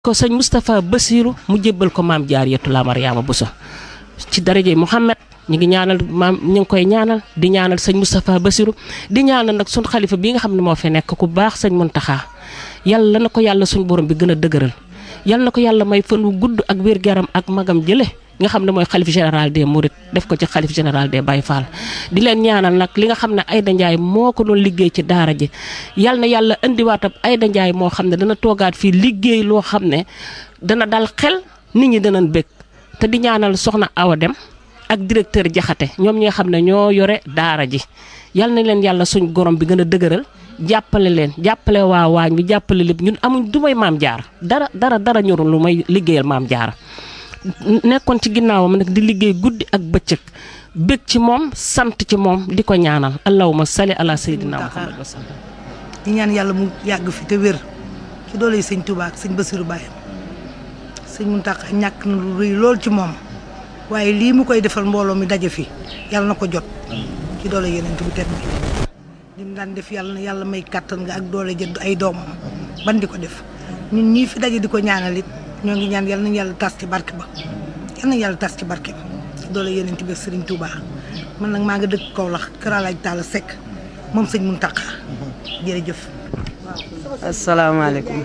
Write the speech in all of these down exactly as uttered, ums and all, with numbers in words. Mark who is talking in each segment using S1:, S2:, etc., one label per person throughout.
S1: ko sëñ Moustapha Bassirou mu jébbal ko maam Jaaratullaa Mariama Bousso ci daraje Muhammad ñi ngi ñaanal maam ñu ngi koy ñaanal di ñaanal sëñ Moustapha Bassirou di ñaanal nag sun xalifa bi nga xam ne moo fi nekk ku baax sëñ Muntaxa yàlla na ko yàlla suñ borom bi gën a dëgëral yàlla na ko yàlla may fan wu gudd ak wér garam ak magam jële nga xam ne mooy xalif général des Mourides def ko ci xalif général des Baye Fall di leen ñaanal nag li nga xam ne Aïda Ndiaye moo ko doon liggéey ci daara ji yal na yàlla indiwaatab Aïda Ndiaye moo xam ne dana toogaat fii liggéey loo xam ne dana dal xel nit ñi danañ bëgg te di ñaanal soxna Awa Dem ak directeur Jaxate ñoom ñi nga xam ne ñoo yore daara ji yal na leen yàlla suñ gorom bi gën a dëgëral jàppale leen jàppale waa waañ bi jàppale lépp ñun amuñ du may maam jaar dara dara dara ñorul lu may liggéeyal maam jaar nekkoon ci ginnaawam nag di liggéey guddi ak bëccëg bëgg ci moom sant ci moom di ko ñaanal allahumma salli ala sayyidina Muhammad wa sallam
S2: di ñaan yàlla mu yàgg fi te wér ci doole yi sëñ Touba ak sëñ Bassirou Baye sëñ Mountakha ñàkk na lu rëy lool ci moom waaye lii mu koy defal mbooloo mi daje fi yàlla na ko jot ci doole yeneen bu tedd bi lim daan def yàlla na yàlla may kàttan nga ak doole jënd ay doomam ban di ko def ñun ñii fi daje di ko ñaanal it ñoo ngi ñaan yàlla nañu yàlla tas ci barke ba yàlla nañu yàlla tas ci barke ba doole yeneen bi Serigne Touba man nag maa nga dëkk Kaolack Kër Alaaj Talla Seck moom sëñ Mountakha jërëjëf.
S3: asalaamaaleykum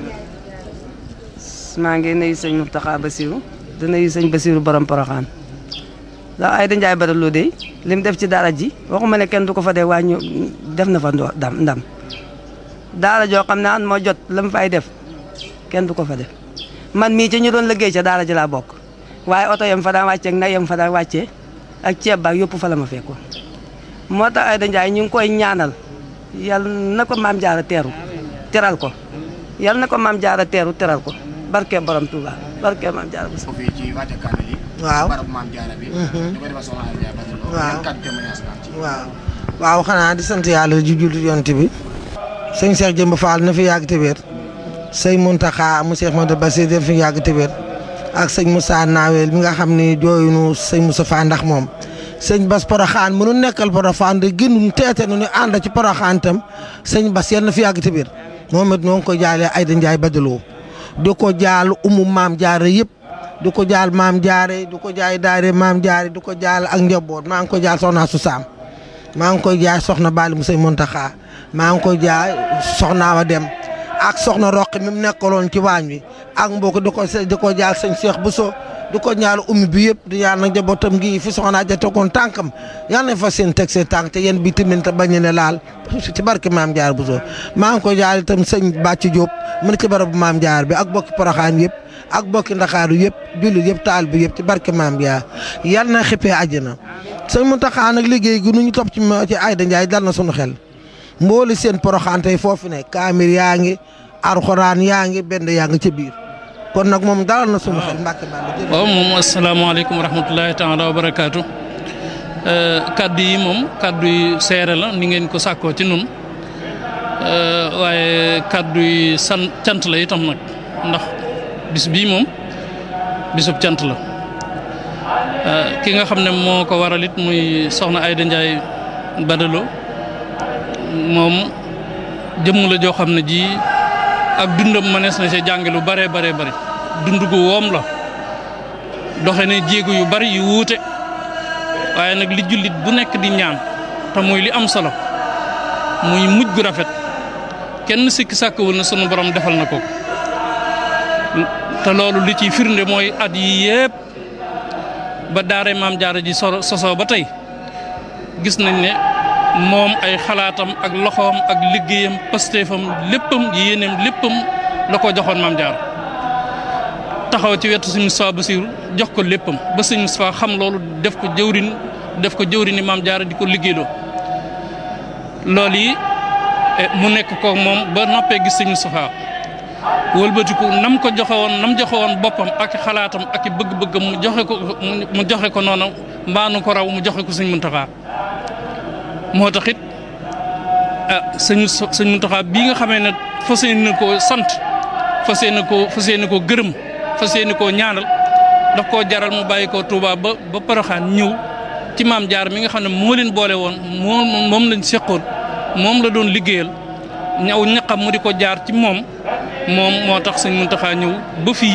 S3: maa ngi nuyu sëñ Mountakha Bassirou di nuyu sëñ Bassirou borom Porokhane ndax Aïda Ndiaye Badaloo de lim def ci daara ji waxuma ne kenn du ko fa dee waa ñu def na fa ndam ndam daara joo xam ne an moo jot la mu fay def kenn du ko fa def. man mii ci ñu doon liggéey ca daara ji laa bokk waaye oto yam fa daan wàccee ak nag yam fa daan wàccee ak ceeb baak yëpp fa la ma fekkoon moo tax Aïda Ndiaye ñu ngi koy ñaanal yal na ko maam jaara teeru teral ko yal na ko maam jaara teeru teral ko barke borom Touba barke maam jaara bu
S4: waaw waaw waaw xanaa di sant yàlla ju jullit yonent bi sëñ Cheikh Jëmb Fall na fi yàgg te wér sëñ Mountakha mu Cheikh Modou Bassirou def fi yàgg te wér ak sëñ Moussa Nawel mi nga xam ne jooyunu sëñ Moussa Fa ndax moom sëñ Bass Porokhane mënu nekkal Porokhane de gënuñ teete nu ñu ànd ci Porokhane tam sëñ Bass yal na fi yàgg te wér moom it noo ngi ko jaalee Aïda Ndiaye Badaloo di ko jaal umu maam jaare yëpp di ko jaal maam jaare di ko jaay daare maam jaare di ko jaal ak njaboot maa ngi ko jaal soxna su saam maa ngi koy jaay soxna Bali mu sëñ Mountakha maa ngi koy jaay soxna Awa Dem ak soxna Roqi mi mu nekkaloon ci waañ wi ak mbokk di ko di ko jaal sëñ Cheikh Bousso di ko ñaal ummi bi yëpp di yàlla nag njabootam gi fi soxna ja tegoon tànkam yàlla nañ fa seen teg seen tànk te yéen bi tamit te bañ ne laal ci barke maam Jaar Bousso maa ngi koy jaal itam sëñ Bàcc Diop mu ne ci barabu maam Jaar bi ak bokki Porokhane yëpp ak bokki Ndakaaru yëpp jullit yëpp taal bi yëpp ci barke maam Jaar yàlla na xippee àjjana sëñ Mountakha nag liggéey gi nu ñu topp ci ci Aïda Ndiaye dal na sunu xel mbooli seen Porokhane tey foofu ne kaamir yaa ngi alxuraan yaa ngi benn yaa ngi ca biir kon nag moom dalal na sunu xel mbàkke bàll
S5: waaw moom asalaamaaleykum wa rahmatulahi taala wa barakaatu kaddu yi moom kaddu yi seere la ni ngeen ko sàkkoo ci nun waaye kaddu yi san cant la itam nag ndax bis bii moom bisub cant la ki nga xam ne moo ko waral it muy soxna Aïda Ndiaye Badaloo moom jëmm la joo xam ne ji ak dundam mënees na ci jànge lu bare bare bare dund gu woom la doxe ne jéego yu bari yu wuute waaye nag li jullit bu nekk di ñaan te muy li am solo muy mujj gu rafet kenn sikki sàkkawul na sunu borom defal na ko te loolu li ciy firnde mooy at yi yépp ba daare maam jaara ji so sosoo ba tey gis nañ ne moom ay xalaatam ak loxoom ak liggéeyam pasteefam léppam yéeneem léppam la ko joxoon maam jaar taxaw ci wetu sëñ Moustapha Bassirou jox ko léppam ba sëñ Moustapha xam loolu def ko jëwrin def ko jëwrini maam jaar di ko liggéeyloo loolu yi mu nekk ko moom ba noppee gis sëñ Moustapha wëlbatiku nam ko joxe woon nam joxe woon boppam ak xalaatam ak bëgg-bëggam mu joxe ko mu joxe ko noonu mbaanu ko raw mu joxe ko sëñ Mountakha moo tax it ah sëñ sëñ Mountakha bii nga xamee ne fas yéene koo sant fas yéene koo fas yéene koo gërëm fas yéene koo ñaanal daf koo jaral mu bàyyi koo Touba ba ba Porokhane ñëw ci maam jaar mi nga xam ne moo leen boole woon moom moom lañ seqoon moom la doon liggéeyal ñaw ñaqam mu di ko jaar ci moom moom moo tax sëñ Muntaxa ñëw ba fii